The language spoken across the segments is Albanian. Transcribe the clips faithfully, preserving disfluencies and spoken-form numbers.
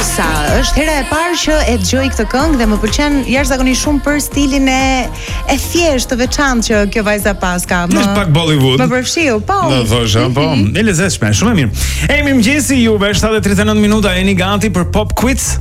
Rosa, është hera e parë që e dëgjoj këtë këngë dhe më pëlqen jashtëzakonisht shumë për stilin e e thjeshtë të veçantë që kjo vajza pas ka. Më pak Bollywood. Më përfshiu, po. Do thosha, po, e lezetshme, shumë e mirë. E mirë mëngjesi juve, shtatë e tridhjetë e nëntë minuta, jeni gati për Pop Quiz?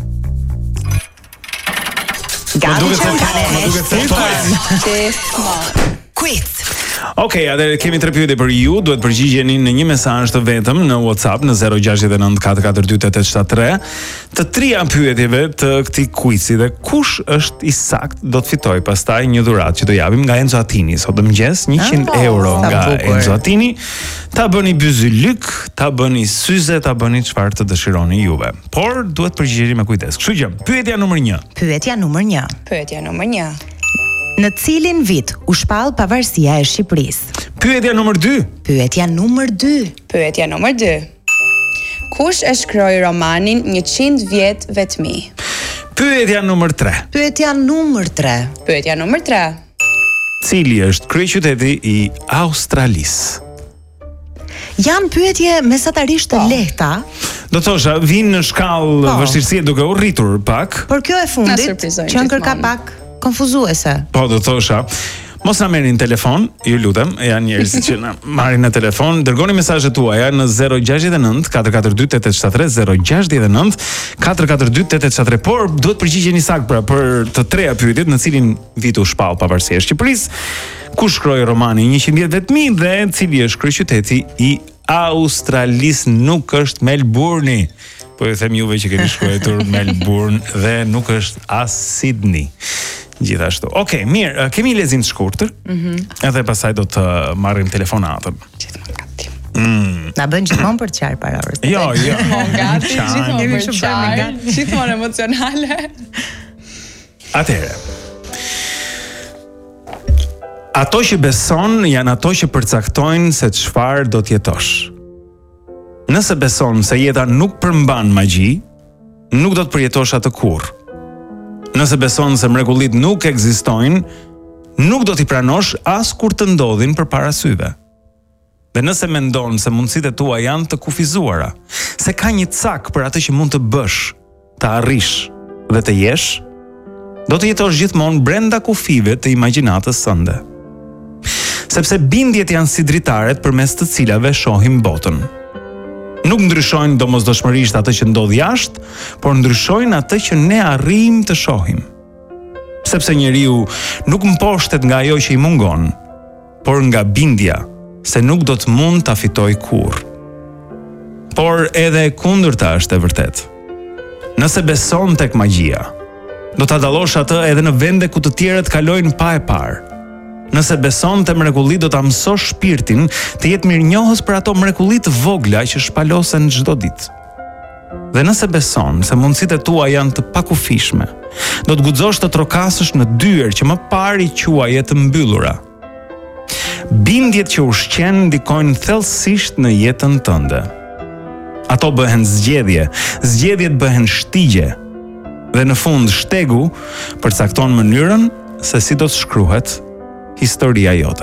Gati që më duket se po. Quiz. Okej, okay, atëherë kemi tre pyetje për ju, duhet përgjigjeni në një mesazh të vetëm në WhatsApp në zero gjashtë nëntë katër katër dy tetë shtat tre të trija pyetjeve të këtij quizi dhe kush është i sakt do të fitojë pastaj një dhuratë që do japim nga Enzo Attini sot mëngjes, njëqind euro nga Enzo Attini. Ta bëni byzylyk, ta bëni syze, ta bëni çfarë të dëshironi juve. Por duhet përgjigjeni me kujdes. Kështu që, pyetja numër një. Pyetja numër një. Pyetja numër një. Në cilin vit u shpall pavarësia e Shqipërisë? Pyetja numër dy. Pyetja numër dy. Pyetja numër dy. Kush e shkroi romanin njëqind vjet vetmi? Pyetja numër tre. Pyetja numër tre. Pyetja numër tre. Cili është kryeqyteti i Australisë? Janë pyetje mesatarisht të lehta. Do thosha, vinë në shkallë Po. vështirësie duke u rritur pak. Por kjo e Na fundit surprizojnë që në kërka gjithmonë. pak konfuzuese. Po, do thosha, mos na merrni në telefon, ju lutem, janë njerëz që na marrin në telefon, dërgoni mesazhet tuaja në zero gjashtë nëntë katër katër dy tetë shtat tre zero gjashtë nëntë katër katër dy tetë shtat tre, por duhet përgjigjeni saktë pra për të treja pyetjet në cilin vit u shpall pavarësia e Shqipërisë, kush shkroi romanin njëqind vjet vetmi dhe cili është kryeqyteti i Australisë, nuk është Melbourne. Po ju them juve që keni shkruar Melbourne dhe nuk është as Sydney. Gjithashtu. Okej, okay, mirë, kemi lezim të shkurtër. Mhm. Edhe pastaj do të marrim telefonatën. Gjithmonë gati. Mm. Na bën gjithmonë për të qarë para orës. Jo, jo. Gjithmonë gati, gjithmonë Jemi për shumë çaj, gati. gjithmonë emocionale. Atëherë. Ato që beson janë ato që përcaktojnë se çfarë do të jetosh. Nëse beson se jeta nuk përmban magji, nuk do të përjetosh atë kurrë. Nëse beson se mrekullit nuk ekzistojnë, nuk do t'i pranosh as kur të ndodhin përpara syve. Dhe nëse mendon se mundësitë tua janë të kufizuara, se ka një cak për atë që mund të bësh, të arrish dhe të jesh, do të jetosh gjithmonë brenda kufive të imagjinatës sënde. Sepse bindjet janë si dritaret përmes të cilave shohim botën. Nuk ndryshojnë domosdoshmërisht atë që ndodh jashtë, por ndryshojnë atë që ne arrijmë të shohim. Sepse njeriu nuk mposhtet nga ajo që i mungon, por nga bindja se nuk do të mund ta fitojë kurrë. Por edhe e kundërta është e vërtetë. Nëse beson tek magjia, do ta dallosh atë edhe në vende ku të tjerët kalojnë pa e parë. Nëse beson te mrekulli, do ta mësosh shpirtin të jetë mirënjohës për ato mrekulli të vogla që shpalosen çdo ditë. Dhe nëse beson se mundësitë tua janë të pakufishme, do të guxosh të trokasësh në dyer që më parë i quaje të mbyllura. Bindjet që ushqen ndikojnë thellësisht në jetën tënde. Ato bëhen zgjedhje, zgjedhjet bëhen shtigje. Dhe në fund shtegu përcakton mënyrën se si do të shkruhet historia jote.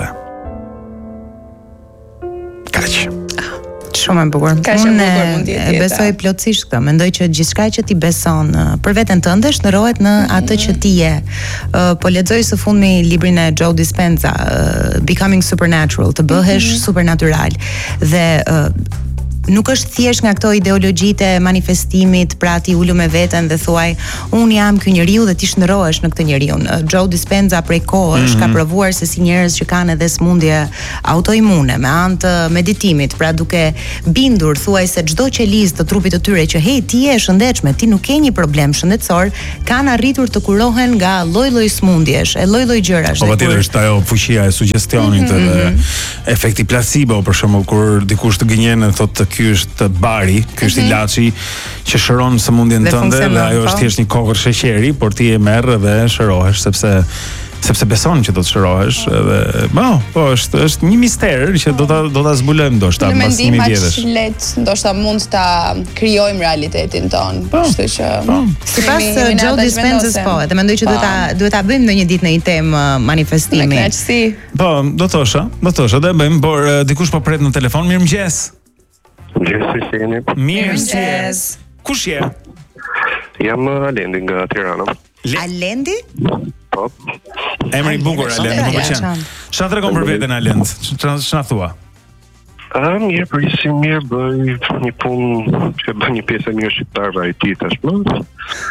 Kaq. Shumë e bukur. Kaq e Unë bukur mund të jetë e jeta. besoj plotësisht këtë. Mendoj që gjithçka që ti beson uh, për veten tënde shndërrohet në atë që ti je. Uh, po lexoj së fundmi librin e Joe Dispenza, uh, Becoming Supernatural, të bëhesh supernatural. Dhe uh, nuk është thjesht nga këto ideologjitë e manifestimit, pra ti ulu me veten dhe thuaj un jam ky njeriu dhe ti shndërrohesh në këtë njeriu. Joe Dispenza prej kohësh mm-hmm. ka provuar se si njerëz që kanë edhe smundje autoimune me anë të meditimit, pra duke bindur thuaj se çdo qelizë të trupit të tyre që hey ti je e shëndetshme, ti nuk ke një problem shëndetësor, kanë arritur të kurohen nga lloj-lloj smundjesh, e lloj-lloj gjërash. Po patjetër është ajo fuqia e sugjestionit mm-hmm. dhe efekti placebo, për shembull, kur dikush të gënjen e thotë ky është bari, ky është Mhm. ilaçi që shëron sëmundjen Dhe tënde dhe funksionon, ajo po. është thjesht një kokër sheqeri, por ti e merr dhe shërohesh sepse sepse beson që do të shërohesh edhe po, po është është një mister që do ta do ta zbulojmë ndoshta Në pas një mendim aq vjetësh. lehtë, ndoshta mund ta krijojmë realitetin ton. Po, Kështu që po. Sipas jemi- jemi Joe ata që Dispenzës vendosen. po, dhe mendoj që duhet ta duhet ta bëjmë ndonjë ditë në një temë uh, Me manifestimi. kënaqësi. Po, do thosha, do thosha, do e bëjmë, por uh, dikush po pret në telefon. Mirëmëngjes. Mirë se jeni. Mirëmëngjes. Kush je? Jam Alendi nga Tirana. Alendi? Po. Emri i bukur Alend, më pëlqen. Çfarë tregon për veten Alend? Çfarë çfarë thua? Ah, mirë, përgjithësi mirë, bëj një punë që bën një pjesë e mirë shqiptarëve I T tashmë.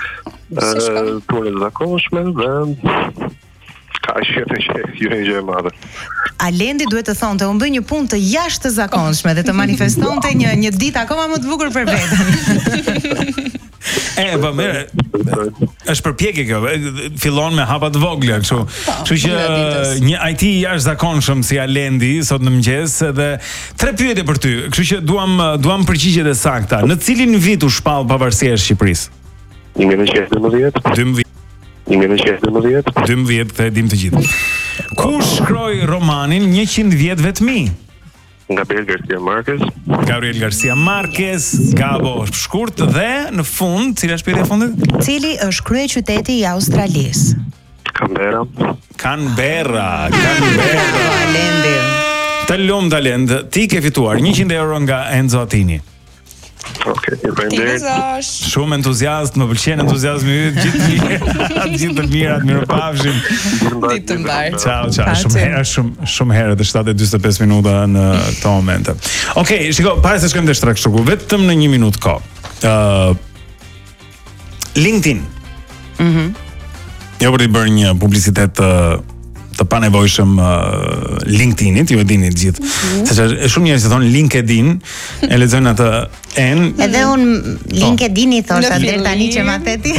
Ë, punë të zakonshme dhe ka shjetë që ju e gjë e madhe. Alendi duhet të thonte, unë bëj një punë të jashtëzakonshme dhe të manifestonte një një ditë akoma më të bukur për veten. E, po mirë. Është përpjekje kjo. Fillon me hapa të vogla, kështu. Kështu që një I T jashtëzakonshëm si Alendi sot në mëngjes dhe tre pyetje për ty. Kështu që duam duam përgjigjet e sakta. Në cilin vit u shpall pavarësia e Shqipërisë? një mijë nëntëqind e dymbëdhjetë. një mijë nëntëqind e dymbëdhjetë. dymbëdhjetë, këtë e dim të gjithë. Kush shkroi romanin njëqind vjet vetmi? Gabriel Garcia Marquez. Gabriel Garcia Marquez, Gabo shkurt dhe në fund, cila është pyetja e fundit? Cili është kryeqyteti I Australisë? Canberra. Canberra, Canberra. Alendi. Të lumë talent, ti ke fituar njëqind euro nga Enzo Attini. Okej, Ti faleminderit. gëzosh. Shumë entuziast, më pëlqen entuziazmi yt, gjithë mirë, gjithë të mirat, mirupafshim. Ditë të mbar. Ciao, ciao. Shumë herë, shumë shumë herë të shtatë e dymbëdhjetë e pesë minuta në këto momente. Okej, shiko, para se shkojmë te shtrakshuku, vetëm në një minutë kohë. Ë LinkedIn. Mhm. Jo për të bërë një publicitet të të panevojshëm uh, LinkedInit, ju e dini të gjithë. Mm-hmm. Sepse është shumë njerëz që thonë LinkedIn, e lexojnë atë N. Edhe un LinkedIn I thosha Në deri tani që ma theti.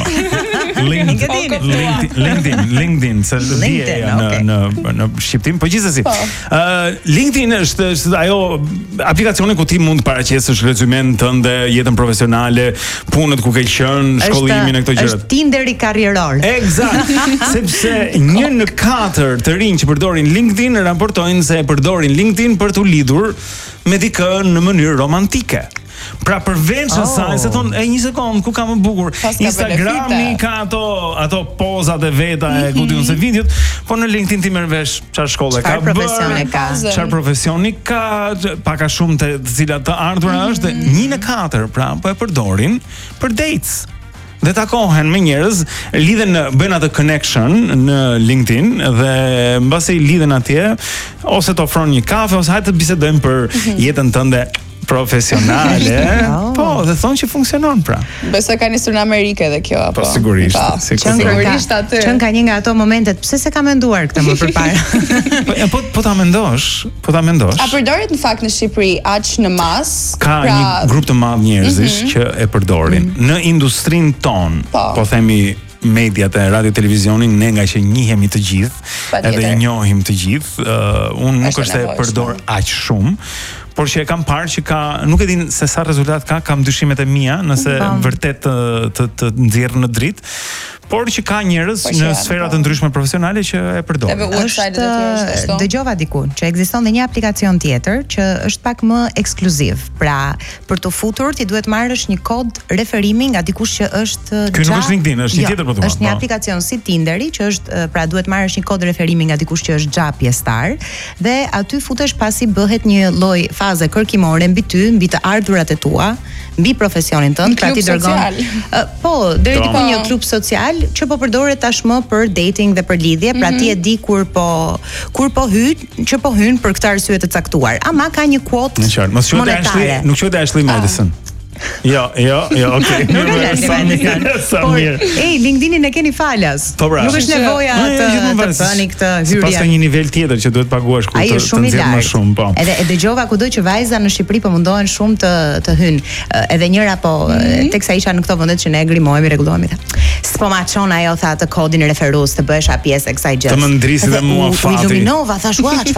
LinkedIn, LinkedIn, LinkedIn, LinkedIn, se LinkedIn, dije në okay. në në shqiptim, po gjithsesi. Ë LinkedIn është është ajo aplikacioni ku ti mund të paraqesësh rezumen tënde, jetën profesionale, punët ku ke qenë, shkollimin e këto gjërat. Është Tinderi karrieror. Eksakt. Sepse një në katër të rinj që përdorin LinkedIn raportojnë se e përdorin LinkedIn për t'u lidhur me dikë në mënyrë romantike. Pra përveç Oh. asaj se thon, e një sekond, ku ka më bukur? Pas ka Instagrami benefite. ka ato ato pozat e veta e ku diun se videot, po në LinkedIn ti merr vesh çfarë shkolle ka Çfarë profesioni bërë, ka? çfarë profesioni ka, pak a shumë të të cilat të ardhura është, një në katër, pra po e përdorin për dates. Dhe takohen me njerëz, lidhen, bëjnë atë connection në LinkedIn dhe mbasi lidhen atje ose të ofron një kafe ose hajtë të bisedojmë për jetën tënde profesionale. Oh. Po, dhe thonë që funksionon pra. Besoj ka nisur në Amerikë edhe kjo apo. Po sigurisht, Po, si Qen kupton. sigurisht aty. Qen ka një nga ato momentet, pse se ka menduar këtë më përpara? Po, e, po po ta mendosh, po ta mendosh. A përdoret në fakt në Shqipëri aq në mas? Ka pra, një grup të madh njerëzish që e përdorin. Në industrinë ton, Po. po themi mediat e radio televizionin, ne nga që njihemi të gjithë, Patjetër. edhe i njohim të gjithë, uh, unë nuk Është është se e nevojshme. përdor aq shumë, por që e kam parë që ka, nuk e din se sa rezultat ka, kam dyshimet e mia, nëse Po. vërtet të të, të nxjerr në dritë, por që ka njerëz Po që në janë, sfera po. të ndryshme profesionale që e Edhe përdorin. website-et e tyre është ashtu. dëgjova diku që ekziston dhe një aplikacion tjetër që është pak më ekskluziv. Pra, për të futur ti duhet marrësh një kod referimi nga dikush që është Ky nuk gja- është LinkedIn, është një Jo, tjetër, po thua, Është një po. aplikacion si Tinderi që është, pra duhet marrësh një kod referimi nga dikush që është gja pjesëtar dhe aty futesh pasi bëhet një lloj faze kërkimore mbi ty, mbi të ardhurat e tua, mbi profesionin tënd, Një pra ti klub dërgon. social. Ë, po, deri Po. diku një klub social që po përdoret tashmë për dating dhe për lidhje, pra ti e di kur po kur po hyn, që po hyn për këtë arsye të caktuar. Ama ka një kuotë Në qartë, mos quhet Ashley, monetare. nuk quhet Ashley Madison. Jo, jo, jo, okay. Nuk është Ashley Sa Madison. mirë, sa Por, mirë. ej, LinkedInin e keni falas. Po, pra. Nuk është Që- nevoja Po, të, jo, gjithmonë të varet, bëni këtë sipas hyrje. ka një nivel tjetër që duhet paguash ku Ai të, është të shumë i nxjerr më lartë. shumë, po. Edhe e dëgjova kudo që vajza në Shqipëri po mundohen shumë të të hynë. Ë, Edhe njëra po Mhm. teksa isha në këto vendet që ne grimohemi, rregullohemi. tha, S'po ma çon ajo tha të kodin referues të bëhesha pjesë e kësaj gjë. Të më ndrisi dhe mua U fati. iluminova, thash, ua, çfarë